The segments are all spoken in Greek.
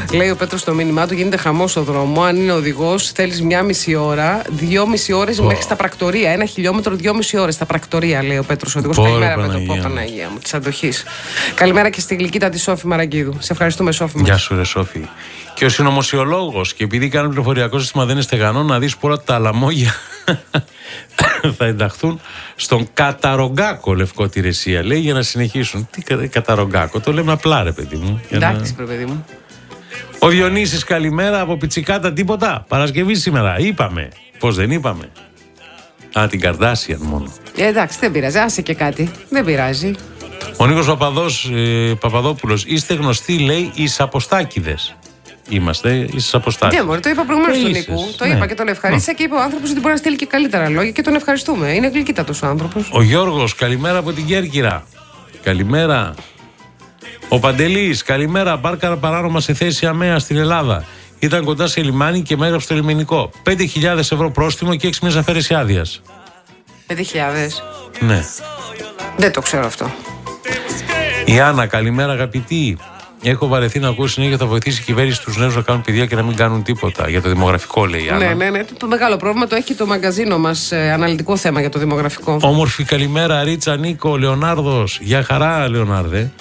Λέει ο Πέτρος στο μήνυμά του: γίνεται χαμός στο δρόμο. Αν είναι οδηγός, θέλεις 1,5 ώρα, 2,5 ώρες μέχρι στα πρακτορία. 1 χιλιόμετρο, 2,5 ώρες στα πρακτορία, λέει ο Πέτρος οδηγός. Καλημέρα, Πέτρο. Παναγία μου, της αντοχής. Καλημέρα και στη γλυκύτα τη Σόφη Μαραγκίδου. Σε ευχαριστούμε, Σόφη. Γεια σου, ρε Σόφη. Και ο συνωμοσιολόγος, και επειδή κάνει πληροφοριακό σύστημα δεν είναι στεγανό, να δεις πολλά τα λαμόγια θα ενταχθούν στον Καταρογκάκο, Λευκό Τηρεσία. Λέει για να συνεχίσουν. Τι Καταρογκάκο, το λέμε απλά, ρε παιδί μου. Εντάξει, ρε παιδί μου. Ο Διονύσης, καλημέρα από Πιτσικάτα, τίποτα. Παρασκευή σήμερα, είπαμε. Πώς δεν είπαμε. Την Καρδάσιαν μόνο. Εντάξει, δεν πειράζει, άσε και κάτι. Δεν πειράζει. Ο Νίκος Παπαδόπουλος, είστε γνωστοί, λέει, εις Αποστάκηδες. Είμαστε εις Αποστάκηδες. Ναι, το είπα προηγουμένως στον Νίκο. Το είπα και τον ευχαρίστησα και είπε ο άνθρωπος ότι μπορεί να στείλει και καλύτερα λόγια και τον ευχαριστούμε. Είναι γλυκύτατος ο άνθρωπος. Ο Γιώργος, καλημέρα από την Κέρκυρα. Καλημέρα. Ο Παντελής, καλημέρα. Μπάρκα παράνομα σε θέση αμαία στην Ελλάδα. Ήταν κοντά σε λιμάνι και μέγραψε το λιμενικό. 5.000 ευρώ πρόστιμο και 6 μήνες αφαίρεση άδειας. 5.000. Ναι. Δεν το ξέρω αυτό. Η Άννα, καλημέρα αγαπητή. Έχω βαρεθεί να ακούω συνέχεια θα βοηθήσει η κυβέρνηση τους νέους να κάνουν παιδιά και να μην κάνουν τίποτα. Για το δημογραφικό, λέει η Άννα. Ναι. Το μεγάλο πρόβλημα το έχει το μαγκαζίνο μας. Αναλυτικό θέμα για το δημογραφικό. Όμορφη καλημέρα, Ρίτσα, Νίκο, Λεωνάρδος. Γεια χαρά, Λεωνάρδε.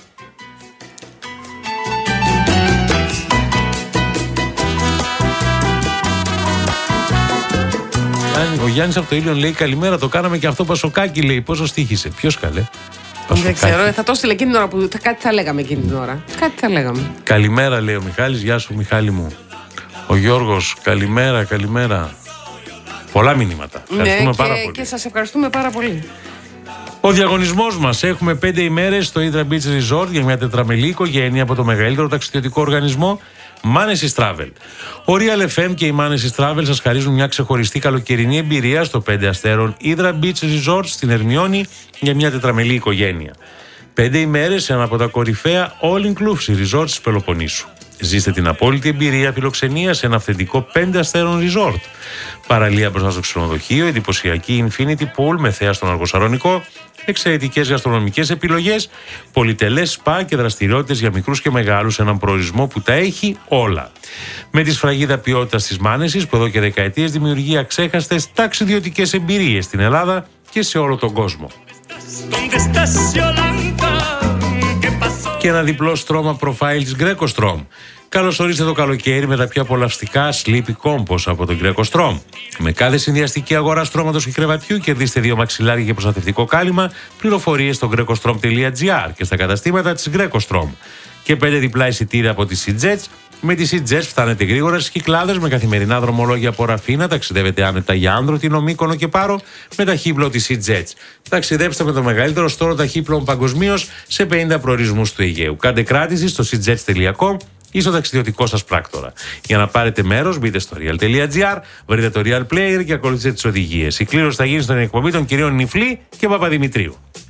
Ο Γιάννης από το Ήλιον λέει καλημέρα, το κάναμε και αυτό Πασοκάκι, λέει. Πόσο στοίχησε, ποιος καλέ. Δεν ξέρω, θα το έστειλε εκείνη την ώρα που κάτι θα λέγαμε εκείνη την ώρα. Κάτι θα λέγαμε. Καλημέρα, λέει ο Μιχάλης, γεια σου Μιχάλη μου. Ο Γιώργος, καλημέρα. Πολλά μηνύματα. Ευχαριστούμε πάρα πολύ. Και σας ευχαριστούμε πάρα πολύ. Ο διαγωνισμός μας. Έχουμε 5 ημέρες στο Hydra Beach Resort για μια τετραμελή οικογένεια από το μεγαλύτερο ταξιδιωτικό οργανισμό Manesis Travel. Ο Real FM και η Manesis Travel σας χαρίζουν μια ξεχωριστή καλοκαιρινή εμπειρία στο 5 αστέρων Hydra Beach Resort στην Ερμιόνη για μια τετραμελή οικογένεια. 5 ημέρες σε ένα από τα κορυφαία all-inclusive resort της Πελοποννήσου. Ζήστε την απόλυτη εμπειρία φιλοξενία σε ένα αυθεντικό 5 αστέρων resort. Παραλία μπροστά στο ξενοδοχείο, εντυπωσιακή infinity pool με θέα στον Αργοσαρονικό, εξαιρετικές γαστρονομικές επιλογές, πολυτελές σπα και δραστηριότητες για μικρούς και μεγάλους σε έναν προορισμό που τα έχει όλα. Με τη σφραγίδα ποιότητας της Manesis που εδώ και δεκαετίες δημιουργεί αξέχαστες ταξιδιωτικές εμπειρίες στην Ελλάδα και σε όλο τον κόσμο. Και ένα διπλό στρώμα profile της Greco Strom. Καλώς ορίστε το καλοκαίρι με τα πιο απολαυστικά Sleepy Compos από τον Greco Strom. Με κάθε συνδυαστική αγορά στρώματος και κρεβατιού κερδίστε 2 μαξιλάρια και προστατευτικό κάλυμα. Πληροφορίες στο grecostrom.gr και στα καταστήματα της Greco Strom. Και 5 διπλά εισιτήρια από τη SeaJets. Με τη SeaJets φτάνετε γρήγορα στις Κυκλάδες με καθημερινά δρομολόγια από Ραφίνα. Ταξιδεύετε άνετα για Άνδρο, Μύκονο και Πάρο με ταχύπλο της SeaJets. Ταξιδέψτε με το μεγαλύτερο στόλο ταχύπλων παγκοσμίως σε 50 προορισμούς του Αιγαίου. Κάντε κράτηση στο seajets.com ή στο ταξιδιωτικό σας πράκτορα. Για να πάρετε μέρος, μπείτε στο real.gr, βρείτε το Real Player και ακολουθήστε τις οδηγίες. Η κλήρωση θα γίνει στον εκπομπή των κυρίων Νιφλή και Παπαδημητρίου.